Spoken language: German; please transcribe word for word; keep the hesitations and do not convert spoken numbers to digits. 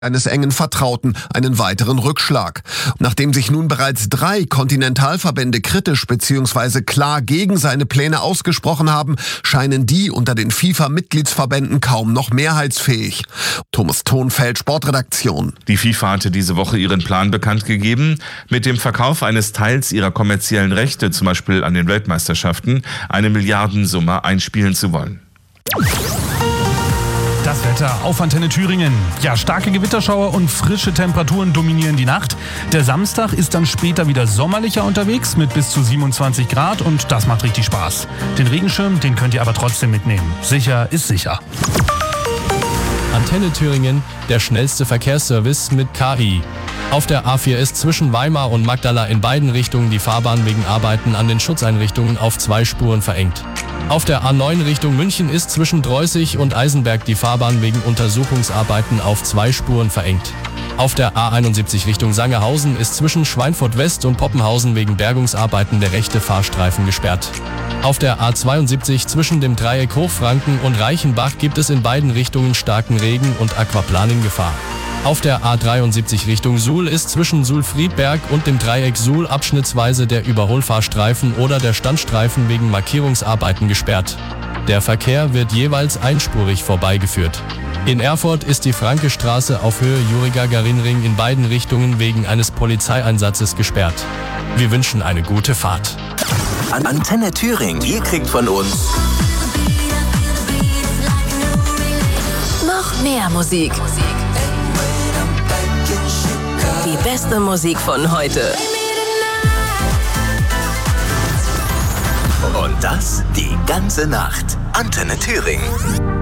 eines engen Vertrauten einen weiteren Rückschlag. Nachdem sich nun bereits drei Kontinentalverbände kritisch bzw. klar gegen seine Pläne ausgesprochen haben, scheinen die unter den FIFA-Mitgliedsverbänden kaum noch mehrheitsfähig. Thomas Thonfeld, Sportredaktion. Die FIFA hatte diese Woche ihren Plan bekannt gegeben, mit dem Verkauf eines Teils ihrer kommerziellen Rechte, zum Beispiel an den Weltmeisterschaften, eine Milliardensumme einspielen zu wollen. Das Wetter auf Antenne Thüringen. Ja, starke Gewitterschauer und frische Temperaturen dominieren die Nacht. Der Samstag ist dann später wieder sommerlicher unterwegs mit bis zu siebenundzwanzig Grad und das macht richtig Spaß. Den Regenschirm, den könnt ihr aber trotzdem mitnehmen. Sicher ist sicher. Antenne Thüringen, der schnellste Verkehrsservice mit K I. Auf der A vier ist zwischen Weimar und Magdala in beiden Richtungen die Fahrbahn wegen Arbeiten an den Schutzeinrichtungen auf zwei Spuren verengt. Auf der A neun Richtung München ist zwischen Dreußig und Eisenberg die Fahrbahn wegen Untersuchungsarbeiten auf zwei Spuren verengt. Auf der A einundsiebzig Richtung Sangerhausen ist zwischen Schweinfurt West und Poppenhausen wegen Bergungsarbeiten der rechte Fahrstreifen gesperrt. Auf der A zweiundsiebzig zwischen dem Dreieck Hochfranken und Reichenbach gibt es in beiden Richtungen starken Regen und Aquaplaning-Gefahr. Auf der A dreiundsiebzig Richtung Suhl ist zwischen Suhl-Friedberg und dem Dreieck Suhl abschnittsweise der Überholfahrstreifen oder der Standstreifen wegen Markierungsarbeiten gesperrt. Der Verkehr wird jeweils einspurig vorbeigeführt. In Erfurt ist die Frankestraße auf Höhe Juri-Gagarin-Ring in beiden Richtungen wegen eines Polizeieinsatzes gesperrt. Wir wünschen eine gute Fahrt. Antenne Thüringen, ihr kriegt von uns noch mehr Musik. Die beste Musik von heute. Und das die ganze Nacht. Antenne Thüringen.